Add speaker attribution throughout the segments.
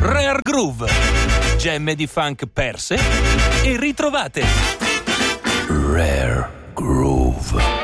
Speaker 1: Rare Groove, gemme di funk perse e ritrovate. Rare Groove.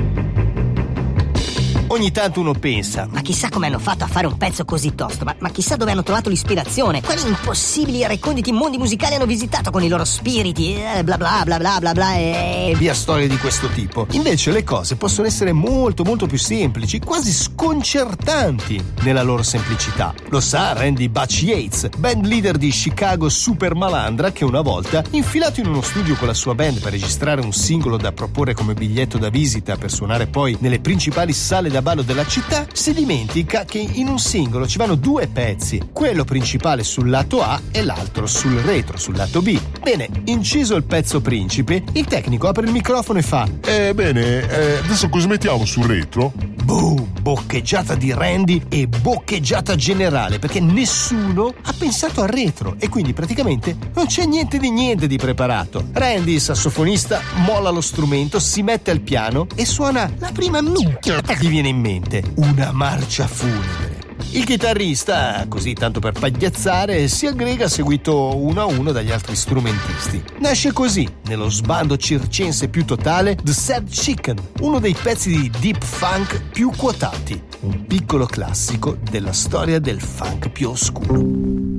Speaker 2: Ogni tanto uno pensa:
Speaker 3: ma chissà come hanno fatto a fare un pezzo così tosto, ma chissà dove hanno trovato l'ispirazione, quali impossibili e reconditi mondi musicali hanno visitato con i loro spiriti, bla bla bla bla bla bla e
Speaker 2: via storie di questo tipo. Invece le cose possono essere molto molto più semplici, quasi sconcertanti nella loro semplicità. Lo sa Randy Butch Yates, band leader di Chicago super malandra, che una volta, infilato in uno studio con la sua band per registrare un singolo da proporre come biglietto da visita per suonare poi nelle principali sale da ballo della città, si dimentica che in un singolo ci vanno due pezzi, quello principale sul lato A e l'altro sul retro, sul lato B. Bene, inciso il pezzo principe, il tecnico apre il microfono e fa:
Speaker 4: adesso cosa mettiamo sul retro?
Speaker 2: Boom! Boccheggiata di Randy e boccheggiata generale, perché nessuno ha pensato al retro e quindi praticamente non c'è niente di preparato. Randy, il sassofonista, molla lo strumento, si mette al piano e suona la prima minchiata che gli viene in mente: una marcia funebre. Il chitarrista, così tanto per pagliazzare, si aggrega seguito uno a uno dagli altri strumentisti. Nasce così, nello sbando circense più totale, The Sad Chicken, uno dei pezzi di deep funk più quotati, un piccolo classico della storia del funk più oscuro.